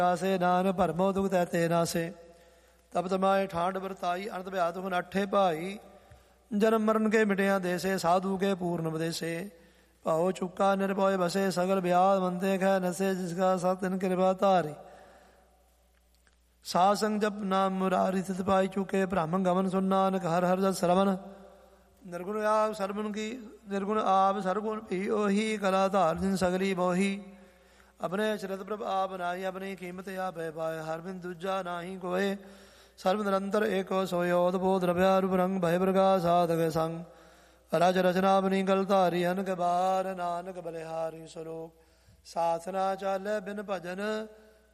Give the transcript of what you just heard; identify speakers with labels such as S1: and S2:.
S1: ਆਸੇ ਨਾਨ ਭਰਮੋ ਦੁਖ ਤੈ ਤੇ ਨਾਸੇ। ਤਬ ਤਮਾਏ ਠਾਂਡ ਵਰਤਾਈ ਅਨੰਤ ਬਿਆਤ ਹੁਨ ਅਠੇ ਭਾਈ। ਜਨਮ ਮਰਨ ਕੇ ਮਿਟਿਆ ਦੇਸੇ ਸਾਧੂ ਕੇ ਪੂਰਨ ਵਿਦੇਸੇ। ਭਾਉ ਚੁੱਕਾ ਨਿਰਭਉ ਬਸੇ ਸਗਲ ਬਿਆਦ ਮੰਤੇ ਖੈ ਨਸੇ। ਜਿਸਕਾ ਸਤਿਨ ਕਿਰਪਾ ਧਾਰੀ ਸਾਧ ਸੰਗ ਜਪ ਨਾਮ ਮੁਰਾਰੀ। ਤਿਤ ਪਾਈ ਚੁਕੇ ਭ੍ਰਮ ਗਮਨ ਸੁਨ ਨਾਨਕ ਹਰ ਹਰ ਜਸ ਸਰਵਨ। ਨਿਰਗੁਣ ਆਪ ਸਰਬਨ ਕੀ ਨਿਰਗੁਣ ਆਪ ਸਰਗੁਣ ਭੀ ਉਹੀ। ਕਲਾ ਧਾਰ ਜਿਨ ਸਗਲੀ ਮੋਹੀ। ਆਪਣੇ ਚਰਿਤ ਪ੍ਰਭ ਆਪ ਨਾਹੀ ਆਪਣੀ ਕੀਮਤ ਆਪੇ ਪਾਏ। ਹਰ ਬਿਨ ਦੂਜਾ ਨਾਹੀ ਕੋਏ ਸਰਬ ਨਿਰੰਤਰ ਏਕੋ ਸੋਇ। ਬੋਧ ਰਵਿਆ ਰੂਪ ਰੰਗ ਭੈ ਪ੍ਰਕਾਸ਼ ਸਾਧਕ ਸੰਗ। ਰਜ ਰਚਨਾ ਆਪਣੀ ਗਲ ਧਾਰੀ ਅਨਕ ਬਾਰ ਨਾਨਕ ਬਲਿਹਾਰੀ ਸਲੋਕ। ਸਾਥ ਨਾ ਚਾਲੇ ਬਿਨ ਭਜਨ